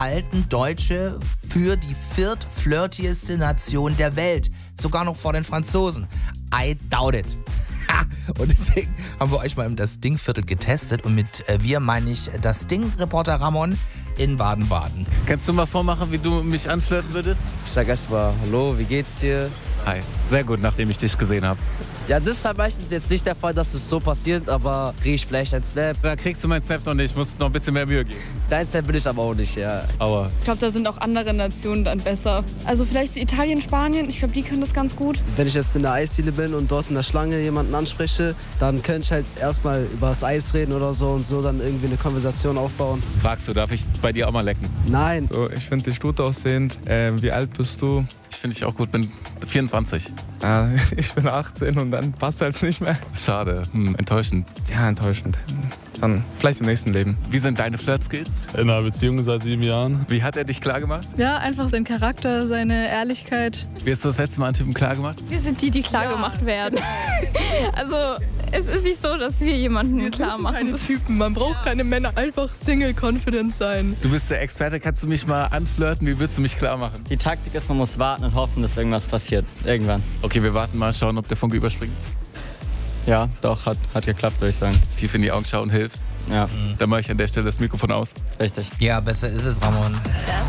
halten Deutsche für die viertflirtigste Nation der Welt. Sogar noch vor den Franzosen. I doubt it. Und deswegen haben wir euch mal das Ding-Viertel getestet. Und mit wir meine ich das Ding-Reporter Ramon in Baden-Baden. Kannst du mal vormachen, wie du mich anflirten würdest? Ich sag erstmal, hallo, wie geht's dir? Hi. Sehr gut, nachdem ich dich gesehen habe. Ja, das ist halt meistens jetzt nicht der Fall, dass das so passiert, aber krieg ich vielleicht einen Snap. Da kriegst du meinen Snap noch nicht, musst noch ein bisschen mehr Mühe geben. Dein Snap will ich aber auch nicht, ja. Aber Ich glaube, da sind auch andere Nationen dann besser. Also vielleicht so Italien, Spanien, ich glaube, die können das ganz gut. Wenn ich jetzt in der Eisdiele bin und dort in der Schlange jemanden anspreche, dann könnte ich halt erstmal über das Eis reden oder so und so dann irgendwie eine Konversation aufbauen. fragst du, darf ich bei dir auch mal lecken? Nein. So, ich finde dich gut aussehend. Wie alt bist du? Ich finde ich auch gut, bin 24. Ich bin 18 und dann passt halt nicht mehr. Schade, enttäuschend. Ja, enttäuschend. Dann vielleicht im nächsten Leben. Wie sind deine Flirt-Skills? In einer Beziehung seit 7 Jahren. Wie hat er dich klargemacht? Ja, einfach sein Charakter, seine Ehrlichkeit. Wie hast du das letzte Mal einen Typen klargemacht? Wir sind die klargemacht werden. Also es ist nicht so, dass wir jemanden klar machen. Keine Typen, man braucht keine Männer, einfach Single-Confident sein. Du bist der Experte, kannst du mich mal anflirten? Wie würdest du mich klar machen? Die Taktik ist, man muss warten und hoffen, dass irgendwas passiert. Irgendwann. Okay, wir warten mal, schauen, ob der Funke überspringt. Ja, doch, hat geklappt, würde ich sagen. Tief in die Augen schauen hilft. Ja, Dann mache ich an der Stelle das Mikrofon aus. richtig. Ja, besser ist es, Ramon. Das